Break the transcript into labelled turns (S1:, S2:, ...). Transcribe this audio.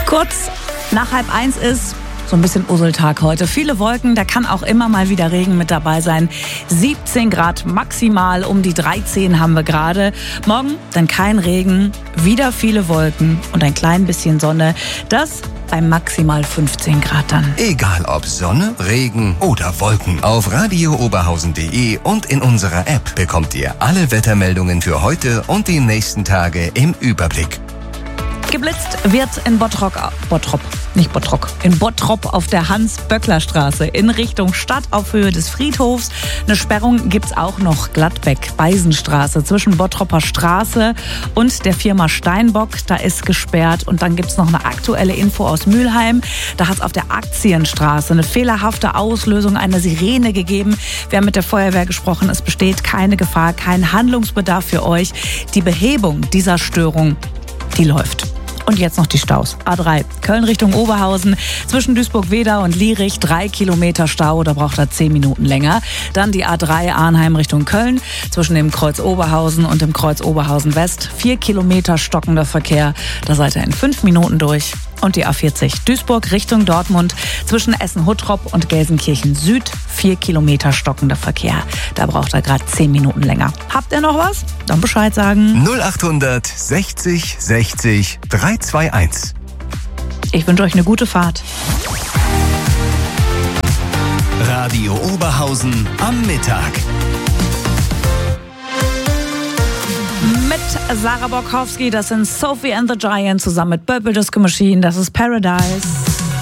S1: Kurz nach 12:30 ist so ein bisschen Useltag heute. Viele Wolken, da kann auch immer mal wieder Regen mit dabei sein. 17 Grad maximal, um die 13 haben wir gerade. Morgen dann kein Regen, wieder viele Wolken und ein klein bisschen Sonne. Das bei maximal 15 Grad dann.
S2: Egal ob Sonne, Regen oder Wolken. Auf radiooberhausen.de und in unserer App bekommt ihr alle Wettermeldungen für heute und die nächsten Tage im Überblick.
S1: Geblitzt wird in Bottrop auf der Hans-Böckler-Straße in Richtung Stadt auf Höhe des Friedhofs. Eine Sperrung gibt's auch noch. Gladbeck-Beisenstraße zwischen Bottroper Straße und der Firma Steinbock. Da ist gesperrt. Und dann gibt's noch eine aktuelle Info aus Mülheim. Da hat's auf der Aktienstraße eine fehlerhafte Auslösung einer Sirene gegeben. Wir haben mit der Feuerwehr gesprochen. Es besteht keine Gefahr, kein Handlungsbedarf für euch. Die Behebung dieser Störung, die läuft. Und jetzt noch die Staus. A3, Köln Richtung Oberhausen, zwischen Duisburg-Wedau und Lierich 3 Kilometer Stau, da braucht er 10 Minuten länger. Dann die A3 Arnheim Richtung Köln, zwischen dem Kreuz Oberhausen und dem Kreuz Oberhausen West 4 Kilometer stockender Verkehr, da seid ihr in 5 Minuten durch. Und die A40 Duisburg Richtung Dortmund, zwischen Essen-Huttrop und Gelsenkirchen Süd 4 Kilometer stockender Verkehr. Da braucht er gerade 10 Minuten länger. Habt ihr noch was? Dann Bescheid sagen.
S2: 0800 60 60 321.
S1: Ich wünsche euch eine gute Fahrt.
S2: Radio Oberhausen am Mittag.
S1: Mit Sarah Borkowski, das sind Sophie and the Giant zusammen mit Purple Disco Machine, das ist Paradise.